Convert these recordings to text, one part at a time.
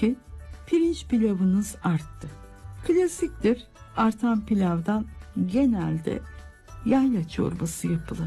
ki pirinç pilavınız arttı. Klasiktir, artan pilavdan genelde yayla çorbası yapılır.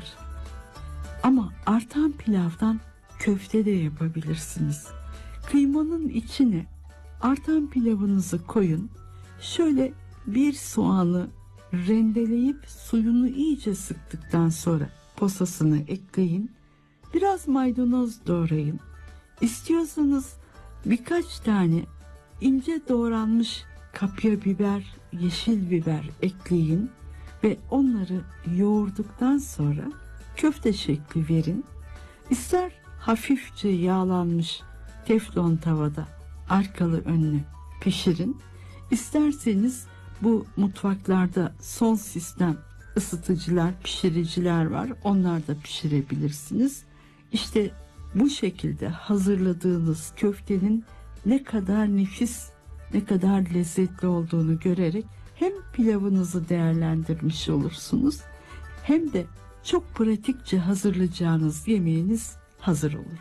Ama artan pilavdan köfte de yapabilirsiniz. Kıymanın içine artan pilavınızı koyun. Şöyle bir soğanı rendeleyip suyunu iyice sıktıktan sonra posasını ekleyin. Biraz maydanoz doğrayın. İstiyorsanız birkaç tane ince doğranmış kapya biber, yeşil biber ekleyin ve onları yoğurduktan sonra köfte şekli verin. İster hafifçe yağlanmış teflon tavada arkalı önlü pişirin. İsterseniz bu mutfaklarda son sistem ısıtıcılar, pişiriciler var. Onlar da pişirebilirsiniz. İşte bu şekilde hazırladığınız köftenin ne kadar nefis, ne kadar lezzetli olduğunu görerek hem pilavınızı değerlendirmiş olursunuz hem de çok pratikçe hazırlayacağınız yemeğiniz hazır olur.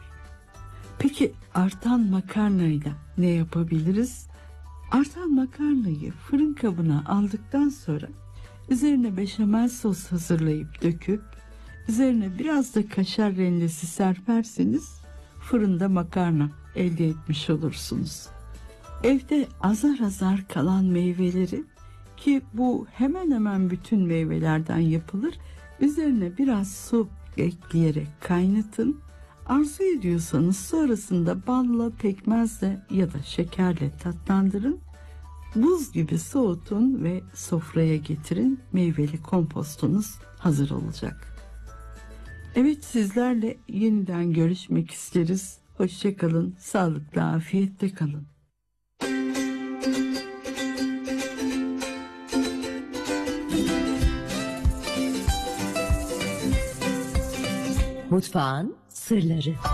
Peki artan makarnayla ne yapabiliriz? Artan makarnayı fırın kabına aldıktan sonra üzerine beşamel sos hazırlayıp döküp üzerine biraz da kaşar rendesi serperseniz fırında makarna elde etmiş olursunuz. Evde azar azar kalan meyveleri, ki bu hemen hemen bütün meyvelerden yapılır, üzerine biraz su ekleyerek kaynatın. Arzu ediyorsanız sonrasında balla, pekmezle ya da şekerle tatlandırın. Buz gibi soğutun ve sofraya getirin. Meyveli kompostunuz hazır olacak. Evet, sizlerle yeniden görüşmek isteriz. Hoşça kalın, sağlıkla, afiyette kalın. Mutfağın sırları.